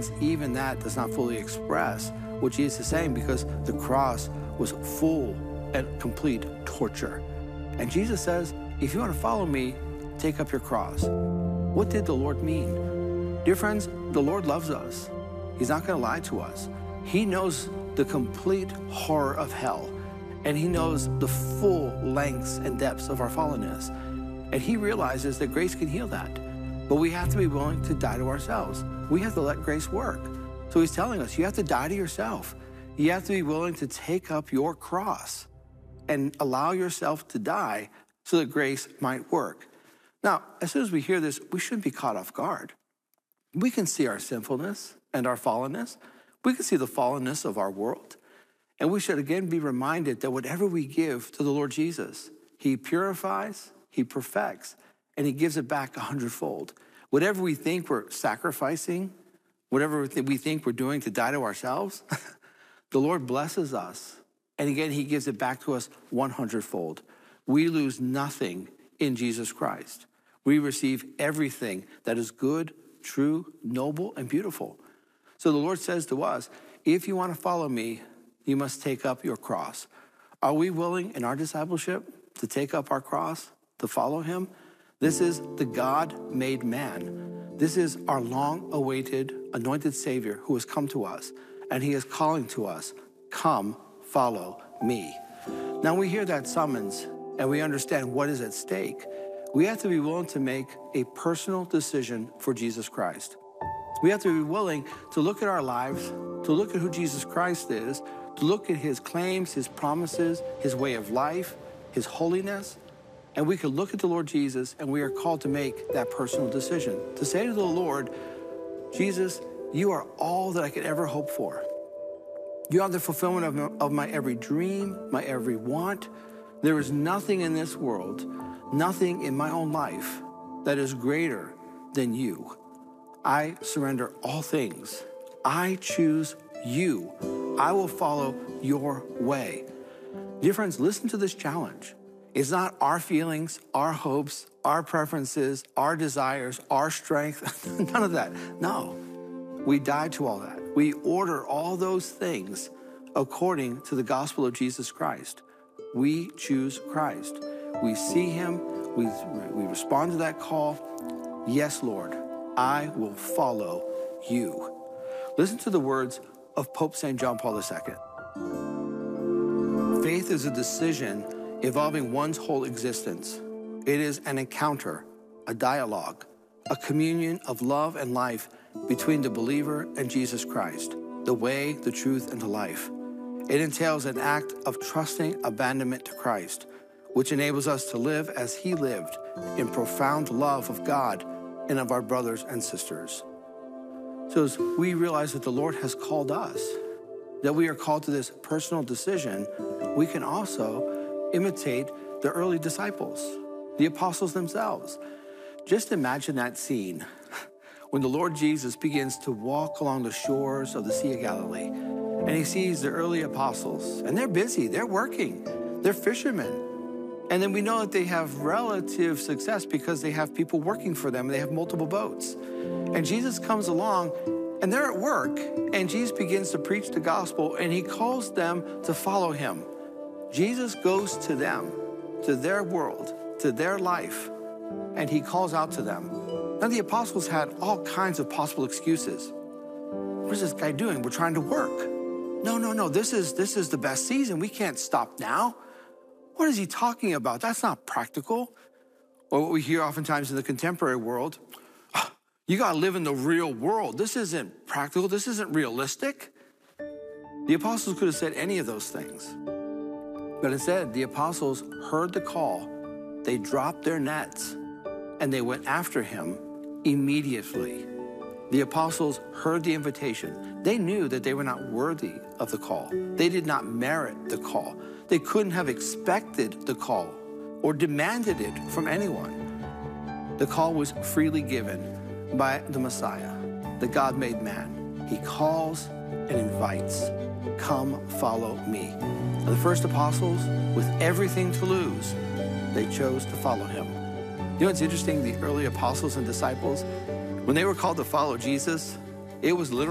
friends, even that does not fully express what Jesus is saying, because the cross was full and complete torture. And Jesus says, if you want to follow me, take up your cross. What did the Lord mean? Dear friends, the Lord loves us. He's not going to lie to us. He knows the complete horror of hell, and he knows the full lengths and depths of our fallenness. And he realizes that grace can heal that. But we have to be willing to die to ourselves. We have to let grace work. So he's telling us, you have to die to yourself. You have to be willing to take up your cross and allow yourself to die so that grace might work. Now, as soon as we hear this, we shouldn't be caught off guard. We can see our sinfulness and our fallenness. We can see the fallenness of our world. And we should again be reminded that whatever we give to the Lord Jesus, he purifies, he perfects, and he gives it back 100-fold. Whatever we think we're sacrificing, whatever we think we're doing to die to ourselves, the Lord blesses us. And again, he gives it back to us 100-fold. We lose nothing in Jesus Christ. We receive everything that is good, true, noble, and beautiful. So the Lord says to us, if you want to follow me, you must take up your cross. Are we willing in our discipleship to take up our cross, to follow him? This is the God-made man. This is our long-awaited, anointed Savior who has come to us, and he is calling to us, come, follow me. Now we hear that summons, and we understand what is at stake. We have to be willing to make a personal decision for Jesus Christ. We have to be willing to look at our lives, to look at who Jesus Christ is, to look at his claims, his promises, his way of life, his holiness. And we can look at the Lord Jesus, and we are called to make that personal decision, to say to the Lord, Jesus, you are all that I could ever hope for. You are the fulfillment of my every dream, my every want. There is nothing in this world, nothing in my own life that is greater than you. I surrender all things. I choose you. I will follow your way. Dear friends, listen to this challenge. It's not our feelings, our hopes, our preferences, our desires, our strength, none of that. No, we die to all that. We order all those things according to the gospel of Jesus Christ. We choose Christ. We see him, we respond to that call. Yes, Lord, I will follow you. Listen to the words of Pope St. John Paul II. Faith is a decision involving one's whole existence. It is an encounter, a dialogue, a communion of love and life between the believer and Jesus Christ, the way, the truth, and the life. It entails an act of trusting abandonment to Christ, which enables us to live as he lived, in profound love of God and of our brothers and sisters. So as we realize that the Lord has called us, that we are called to this personal decision, we can also imitate the early disciples, the apostles themselves. Just imagine that scene when the Lord Jesus begins to walk along the shores of the Sea of Galilee, and he sees the early apostles, and they're busy, they're working, they're fishermen. And then we know that they have relative success because they have people working for them. They have multiple boats. And Jesus comes along, and they're at work, and Jesus begins to preach the gospel, and he calls them to follow him. Jesus goes to them, to their world, to their life, and he calls out to them. Now, the apostles had all kinds of possible excuses. What is this guy doing? We're trying to work. No, this is the best season. We can't stop now. What is he talking about? That's not practical. Or what we hear oftentimes in the contemporary world, you gotta live in the real world. This isn't practical, this isn't realistic. The apostles could have said any of those things. But instead, the apostles heard the call, they dropped their nets, and they went after him immediately. The apostles heard the invitation. They knew that they were not worthy of the call. They did not merit the call. They couldn't have expected the call or demanded it from anyone. The call was freely given by the Messiah, the God-made man. He calls and invites, come follow me. And the first apostles, with everything to lose, they chose to follow him. You know what's interesting? The early apostles and disciples, when they were called to follow Jesus, it was literally